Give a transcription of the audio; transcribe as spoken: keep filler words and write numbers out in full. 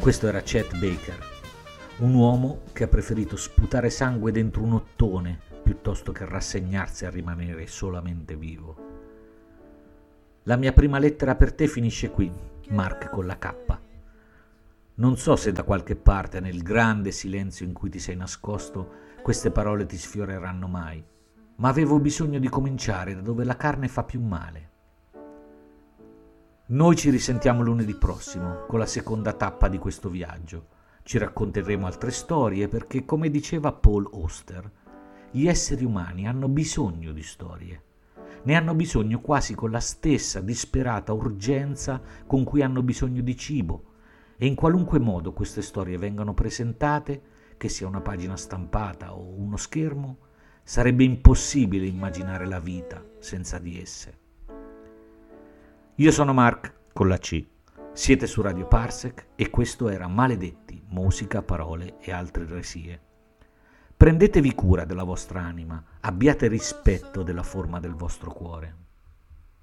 Questo era Chet Baker, un uomo che ha preferito sputare sangue dentro un ottone piuttosto che rassegnarsi a rimanere solamente vivo. La mia prima lettera per te finisce qui, Mark con la K. Non so se da qualche parte, nel grande silenzio in cui ti sei nascosto, queste parole ti sfioreranno mai, ma avevo bisogno di cominciare da dove la carne fa più male. Noi ci risentiamo lunedì prossimo con la seconda tappa di questo viaggio. Ci racconteremo altre storie perché, come diceva Paul Auster, gli esseri umani hanno bisogno di storie. Ne hanno bisogno quasi con la stessa disperata urgenza con cui hanno bisogno di cibo. E in qualunque modo queste storie vengano presentate, che sia una pagina stampata o uno schermo, sarebbe impossibile immaginare la vita senza di esse. Io sono Mark con la C, siete su Radio Parsec e questo era Maledetti, musica, parole e altre eresie. Prendetevi cura della vostra anima, abbiate rispetto della forma del vostro cuore.